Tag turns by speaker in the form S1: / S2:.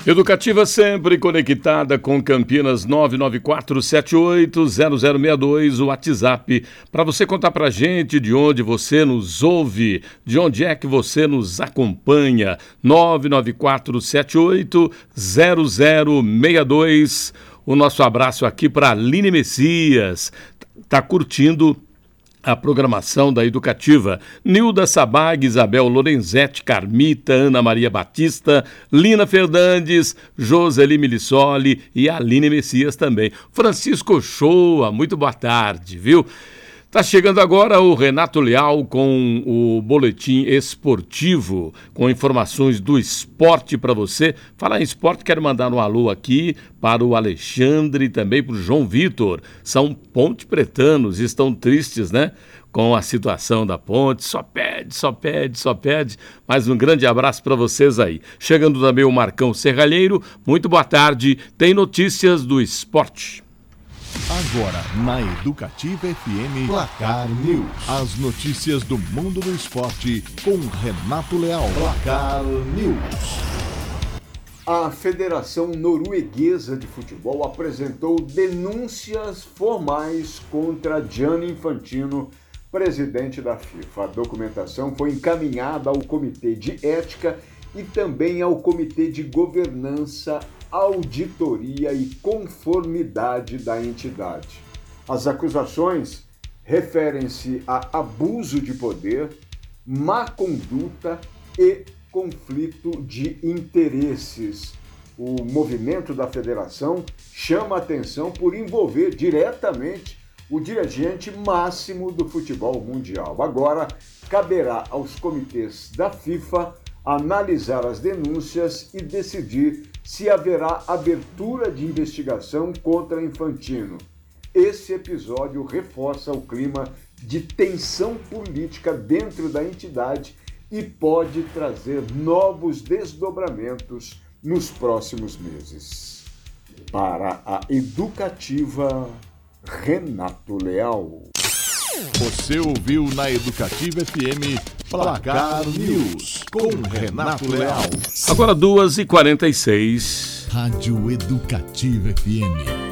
S1: Educativa sempre conectada com Campinas 994780062, o WhatsApp, para você contar pra gente de onde você nos ouve, de onde é que você nos acompanha. 994780062. O nosso abraço aqui para Aline Messias, tá curtindo a programação da Educativa. Nilda Sabag, Isabel Lorenzetti, Carmita, Ana Maria Batista, Lina Fernandes, Joseli Milissoli e Aline Messias também. Francisco Shoa, muito boa tarde, viu? Tá chegando agora o Renato Leal com o boletim esportivo, com informações do esporte para você. Falar em esporte, quero mandar um alô aqui para o Alexandre e também para o João Vitor. São ponte-pretanos, estão tristes, né? Com a situação da ponte, só pede. Mas um grande abraço para vocês aí. Chegando também o Marcão Serralheiro, muito boa tarde. Tem notícias do esporte.
S2: Agora, na Educativa FM, Placar News. As notícias do mundo do esporte com Renato Leal. Placar News.
S3: A Federação Norueguesa de Futebol apresentou denúncias formais contra Gianni Infantino, presidente da FIFA. A documentação foi encaminhada ao Comitê de Ética e também ao Comitê de Governança, Auditoria e Conformidade da entidade. As acusações referem-se a abuso de poder, má conduta e conflito de interesses. O movimento da federação chama a atenção por envolver diretamente o dirigente máximo do futebol mundial. Agora, caberá aos comitês da FIFA analisar as denúncias e decidir se haverá abertura de investigação contra Infantino. Esse episódio reforça o clima de tensão política dentro da entidade e pode trazer novos desdobramentos nos próximos meses. Para a Educativa, Renato Leal.
S2: Você ouviu na Educativa FM Placar News com Renato Leal.
S1: Agora 2h46.
S2: Rádio Educativa FM.